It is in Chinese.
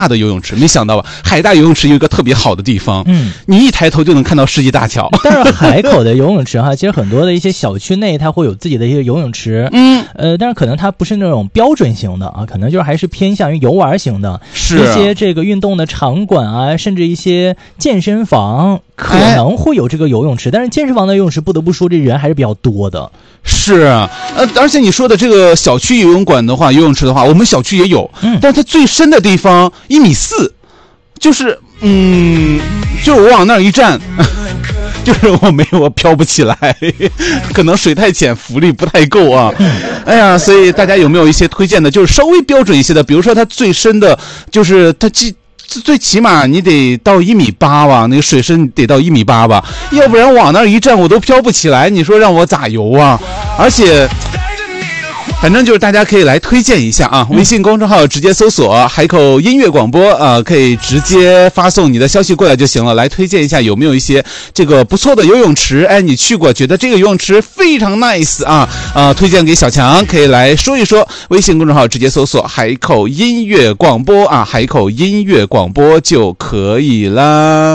的游泳池，没想到吧？海大游泳池有一个特别好的地方，你一抬头就能看到世纪大桥。 但是海口的游泳池哈，其实很多的一些小区内它会有自己的一些游泳池，但是可能它不是那种标准型的啊，可能就是还是偏向于游玩型的， 是一些这个运动的场馆啊，甚至一些健身房可能会有这个游泳池，但是健身房的游泳池不得不说这人还是比较多的。 是，而且你说的这个小区游泳馆的话，游泳池的话，我们小区也有，但它最深的地方1.4米，就是就是我往那儿一站，就是我飘不起来，可能水太浅，浮力不太够啊。哎呀，所以大家有没有一些推荐的，就是稍微标准一些的，比如说它最深的，就是它最起码你得到1.8米吧，那个水深得到1.8米吧，要不然往那儿一站我都飘不起来，你说让我咋游啊？而且反正就是大家可以来推荐一下啊，微信公众号直接搜索海口音乐广播啊，可以直接发送你的消息过来就行了，来推荐一下有没有一些这个不错的游泳池，哎，你去过觉得这个游泳池非常 nice 啊，推荐给小强，可以来说一说，微信公众号直接搜索海口音乐广播啊，海口音乐广播就可以啦。